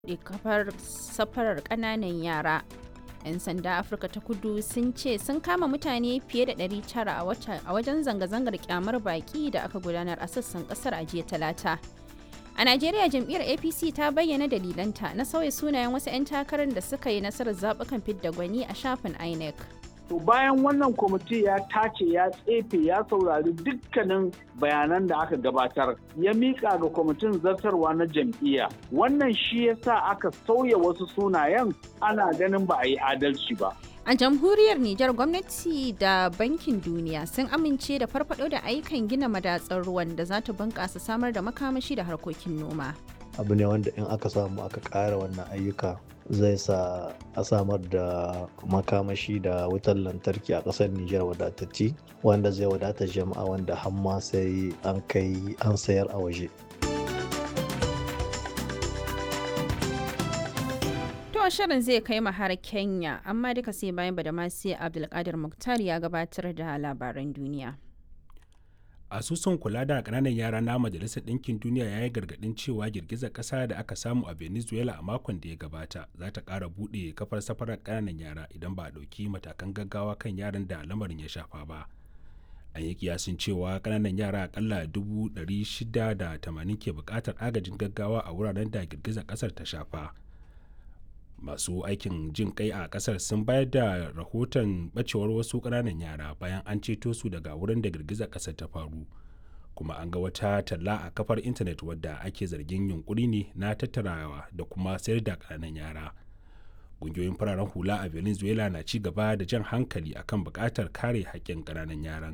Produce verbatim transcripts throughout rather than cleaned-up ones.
buɗe kafar safarar ƙananan yara. 'Yan sanda Afirka ta Kudu sun ce sun kama mutane fiye da ɗari tara a wajen zanga-zangar kyamar baƙi da aka gudanar a sassan ƙasar a jiya Talata. A Najeriya, jam'iyyar A P C ta bayyana dalilanta na sauya sunayen wasu 'yan takarar da suka yi nasarar zaɓukan fidda gwani a shafin I N E C. To bayan wannan kwamiti ya tace ya tsefe ya saurari dukkanin bayanan da aka gabatar ya miƙa ga kwamitin zartarwa na jam'iyya. Wannan shi ya sa aka sauya wasu sunayen ana ganin ba a yi adalci ba. A jamhuriyar Nijar, gwamnati da Bankin Duniya sun amince da farfado da ayyukan gina madatsar ruwan da za ta bunƙasa samar da makamashi da harkokin noma. Abu ne wanda in aka samu aka ƙara wannan ayyuka zai sa a samar da makamashi da wutar lantarki a ƙasar Nijar wadatacce wanda zai wadata jama'a wanda hamma sai an kai an sayar a waje. To shirin zai kai mu har Kenya, amma duka sai bayan Badamasi Abdulkadir Muktar ya gabatar da labaran duniya. Asusun kula da ƙananan yara na Majalisar Ɗinkin Duniya ya yi gargaɗin cewa girgizar ƙasa da aka samu a Venezuela a makon da ya gabata za ta ƙara buɗe kafar safarar ƙananan yara idan ba a ɗauki matakan gaggawa kan yaran da lamarin ya shafa ba. An yi kiyasin cewa ƙananan yara aƙalla dubu ɗari shida da tamanin ke buƙatar agajin gaggawa a wuraren da girgizar ƙasar ta shafa. Masu aikin jin kai a ƙasar sun bayar da rahoton ɓacewar wasu ƙananan yara bayan an ceto su daga wurin da girgizar ƙasar ta faru, kuma an ga wata talla a kafar intanet wadda ake zargin yunkuri ne na tattarawa da kuma sayar da ƙananan yara. Ƙungiyoyin fararen hula a Venezuela na ci gaba da jan hankali akan buƙatar kare haƙƙin ƙananan yaran.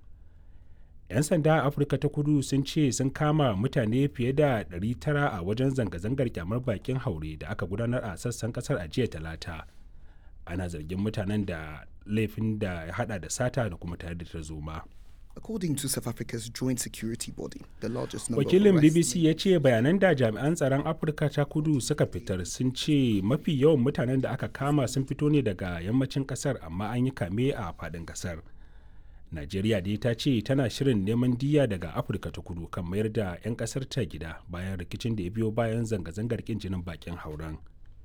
'Yan sanda a Afirka ta Kudu sun ce sun kama mutane fiye da ɗari tara a wajen zanga-zangar kyamar bakin haure da aka gudanar a sassan kasar a jiya Talata. Ana zargin mutanen da laifin da ya hada da sata da kuma tare da tarzoma. According to South Africa's joint security body, the largest number Wakilin of B B C ya ce bayanan da jami'an tsaron Afirka ta Kudu suka fitar sun ce mafi yawan mutanen da aka kama sun fito ne daga yammacin kasar, amma an yi kame a faɗin kasar. Najeriya dai ta ce tana shirin neman diya daga Afirka ta Kudu kan mayar da 'yan kasar ta gida bayan rikicin da ya biyo bayan zanga-zangar kin jinin bakin hauren.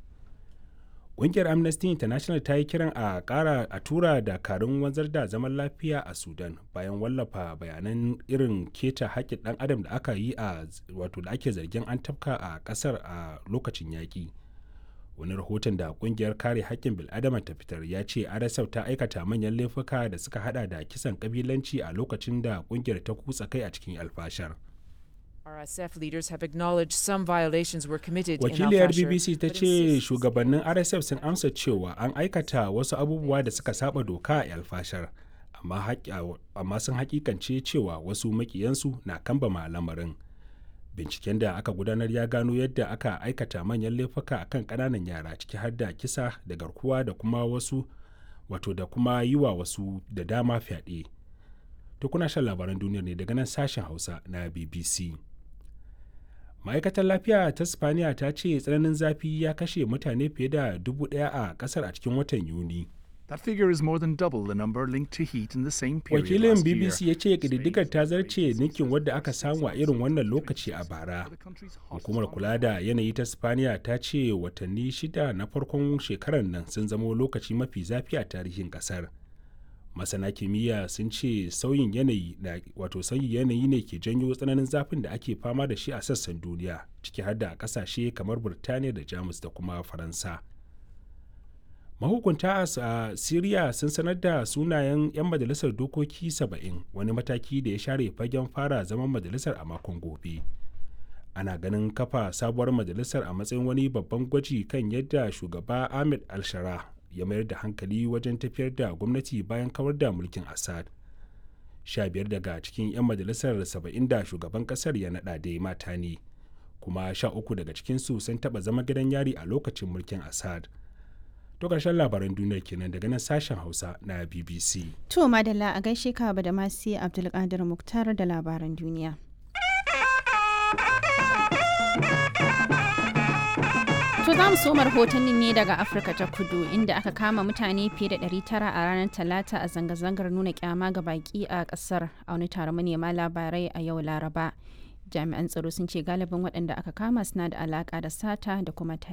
Ƙungiyar Amnesty International ta yi kiran a ƙara a tura dakarun wanzar da zaman lafiya a Sudan bayan wallafa bayanan irin keta haƙƙin ɗan adam da aka yi a wato da ake zargin an tafka a ƙasar a lokacin yaƙi. Wani rahoton da kungiyar kare haƙƙin bil'adama ta fitar ya ce R S F ta aikata manyan laifuka da suka hada da kisan kabilanci a lokacin da kungiyar ta kutsa kai a cikin alfashar. R S F leaders have acknowledged some violations were committed in Wakiliyar Al-Fashir, B B C ta ce shugabannin R S F sun amsa cewa an aikata wasu abubuwa da suka saba doka a alfashar, amma, amma sun hakikance cewa wasu makiyansu na kambama lamarin. Binciken da aka gudanar ya gano yadda aka aikata manyan laifuka a kan ƙananan yara, ciki har da kisa da garkuwa da kuma wasu wato da kuma yi wa wasu da dama fyaɗe. To kuna shan labaran duniyar ne daga nan sashen Hausa na B B C. Ma'aikatar lafiya ta Spaniya ta ce tsananin zafi ya kashe mutane fiye da dubu ɗaya a ƙasar a cikin watan Yuni. That figure is more than double the number linked to heat in the same period Wakilin last B B C ya year. ce ƙididdigar ta zarce ninkin wadda aka samu a irin wannan lokaci a bara. Hukumar kula da yanayi ta Spaniya ta ce watanni shida na farkon shekarar nan sun zama lokaci mafi zafi a tarihin ƙasar. Masana kimiyya sun ce sauyin yanayi na wato sauyin yanayi ne ke janyo tsananin zafin da ake fama da shi a sassan duniya, ciki har da ƙasashe kamar Burtaniya da Jamus da kuma Faransa. Mahukunta a Siriya sun sanar da sunayen 'yan majalisar dokoki saba'in, wani mataki da ya share fagen fara zaman majalisar a makon gobe. Ana ganin kafa sabuwar majalisar a matsayin wani babban gwaji kan yadda shugaba Ahmed al-Shara ya mayar da hankali wajen tafiyar da gwamnati bayan kawar da mulkin Assad. Sha biyar daga cikin 'yan majalisar saba'in da shugaban kasar ya naɗa dai mata ne, kuma sha uku daga cikinsu sun taɓa zama gidan yari a lokacin mulkin Assad. To ƙarshen labaran duniya kenan daga nan sashen Hausa na B B C. To madalla a gaishe ka da Masi Abdulkadir Muktar da labaran duniya. To za mu soma rahotannin ne daga Afirka ta Kudu, inda aka kama mutane fiye da ɗari tara a ranar Talata a zanga-zangar nuna kyama ga baki a ƙasar a wani taron manema labarai a yau Laraba. Jami'an tsaro sun ce galibin waɗanda aka kama suna da alaƙa da sata da kuma